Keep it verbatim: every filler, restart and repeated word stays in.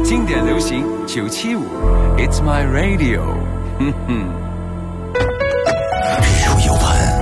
经典流行九七五 ，It's My Radio， 哼哼。 日如有盘